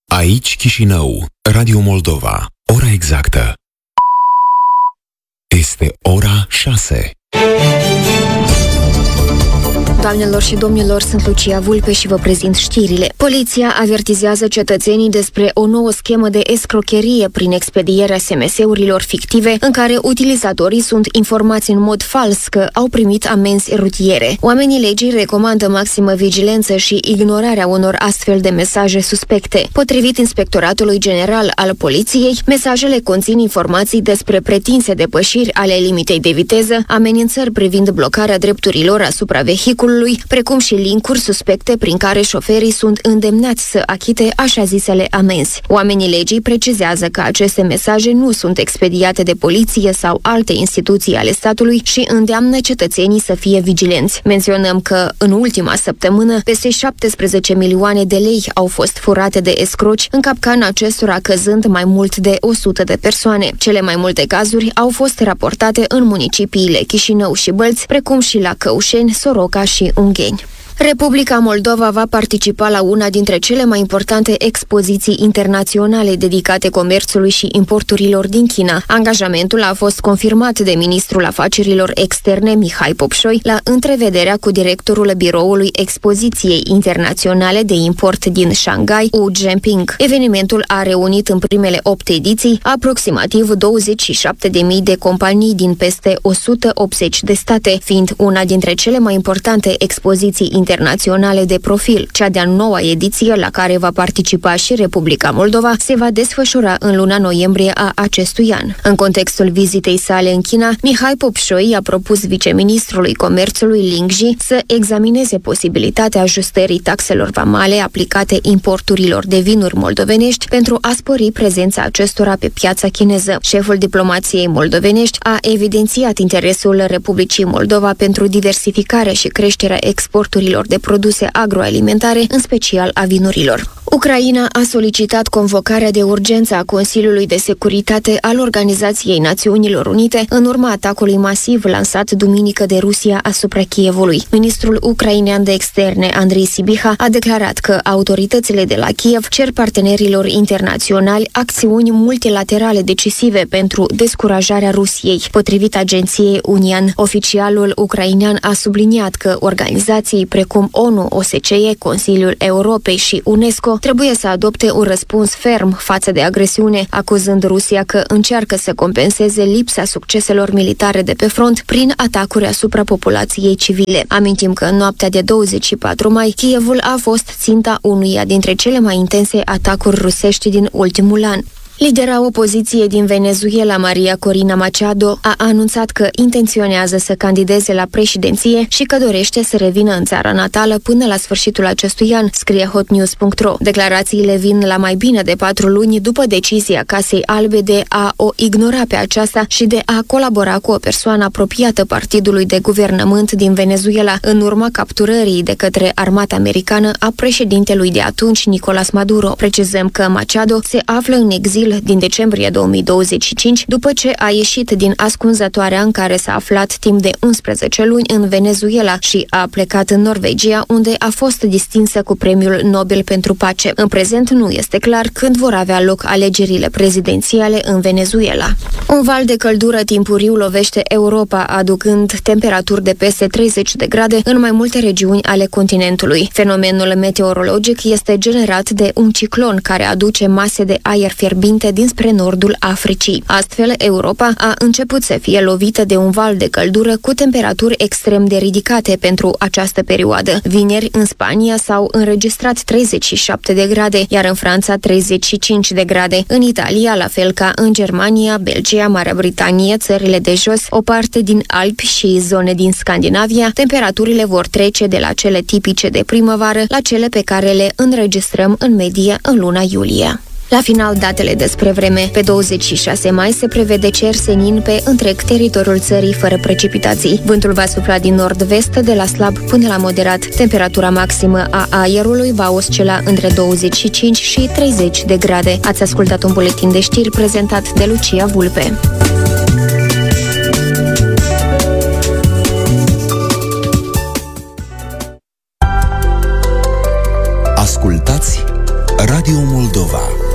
Aici Chișinău, Radio Moldova. Ora exactă este ora 6. Doamnelor și domnilor, sunt Lucia Vulpe și vă prezint știrile. Poliția avertizează cetățenii despre o nouă schemă de escrocherie prin expedierea SMS-urilor fictive, în care utilizatorii sunt informați în mod fals că au primit amenzi rutiere. Oamenii legii recomandă maximă vigilență și ignorarea unor astfel de mesaje suspecte. Potrivit Inspectoratului General al Poliției, mesajele conțin informații despre pretinse depășiri ale limitei de viteză, amenințări privind blocarea drepturilor asupra vehiculului, precum și linkuri suspecte prin care șoferii sunt îndemnați să achite așa zisele amenzi. Oamenii legii precizează că aceste mesaje nu sunt expediate de poliție sau alte instituții ale statului și îndeamnă cetățenii să fie vigilenți. Menționăm că în ultima săptămână peste 17 milioane de lei au fost furate de escroci, în capcana acestora căzând mai mult de 100 de persoane. Cele mai multe cazuri au fost raportate în municipiile Chișinău și Bălți, precum și la Căușeni, Soroca și Ungheni. Republica Moldova va participa la una dintre cele mai importante expoziții internaționale dedicate comerțului și importurilor din China. Angajamentul a fost confirmat de ministrul afacerilor externe Mihai Popșoi la întrevederea cu directorul biroului expoziției internaționale de import din Shanghai, Wu Jinping. Evenimentul a reunit în primele 8 ediții aproximativ 27.000 de companii din peste 180 de state, fiind una dintre cele mai importante expoziții internaționale de profil. Cea de-a 9-a ediție, la care va participa și Republica Moldova, se va desfășura în luna noiembrie a acestui an. În contextul vizitei sale în China, Mihai Popșoi a propus viceministrului comerțului Ling Ji să examineze posibilitatea ajustării taxelor vamale aplicate importurilor de vinuri moldovenești pentru a spori prezența acestora pe piața chineză. Șeful diplomației moldovenești a evidențiat interesul Republicii Moldova pentru diversificarea și creșterea exporturilor de produse agroalimentare, în special a vinurilor. Ucraina a solicitat convocarea de urgență a Consiliului de Securitate al Organizației Națiunilor Unite în urma atacului masiv lansat duminică de Rusia asupra Kievului. Ministrul ucrainean de externe, Andrei Sibiha, a declarat că autoritățile de la Kiev cer partenerilor internaționali acțiuni multilaterale decisive pentru descurajarea Rusiei. Potrivit agenției Unian, oficialul ucrainean a subliniat că organizații precum ONU, OSCE, Consiliul Europei și UNESCO trebuie să adopte un răspuns ferm față de agresiune, acuzând Rusia că încearcă să compenseze lipsa succeselor militare de pe front prin atacuri asupra populației civile. Amintim că în noaptea de 24 mai, Kievul a fost ținta unuia dintre cele mai intense atacuri rusești din ultimul an. Lidera opoziției din Venezuela, Maria Corina Machado, a anunțat că intenționează să candideze la președinție și că dorește să revină în țara natală până la sfârșitul acestui an, scrie hotnews.ro. Declarațiile vin la mai bine de 4 luni după decizia Casei Albe de a o ignora pe aceasta și de a colabora cu o persoană apropiată partidului de guvernământ din Venezuela, în urma capturării de către armata americană a președintelui de atunci, Nicolás Maduro. Precizăm că Machado se află în exil din decembrie 2025, după ce a ieșit din ascunzătoarea în care s-a aflat timp de 11 luni în Venezuela și a plecat în Norvegia, unde a fost distinsă cu Premiul Nobel pentru Pace. În prezent nu este clar când vor avea loc alegerile prezidențiale în Venezuela. Un val de căldură timpuriu lovește Europa, aducând temperaturi de peste 30 de grade în mai multe regiuni ale continentului. Fenomenul meteorologic este generat de un ciclon care aduce mase de aer fierbinte dinspre nordul Africii. Astfel, Europa a început să fie lovită de un val de căldură cu temperaturi extrem de ridicate pentru această perioadă. Vineri, în Spania, s-au înregistrat 37 de grade, iar în Franța 35 de grade. În Italia, la fel ca în Germania, Belgia, Marea Britanie, țările de jos, o parte din Alpi și zone din Scandinavia, temperaturile vor trece de la cele tipice de primăvară la cele pe care le înregistrăm în medie în luna iulie. La final, datele despre vreme. Pe 26 mai se prevede cer senin pe întreg teritoriul țării fără precipitații. Vântul va sufla din nord-vest de la slab până la moderat. Temperatura maximă a aerului va oscila între 25 și 30 de grade. Ați ascultat un buletin de știri prezentat de Lucia Vulpe. Ascultați Radio Radio Moldova.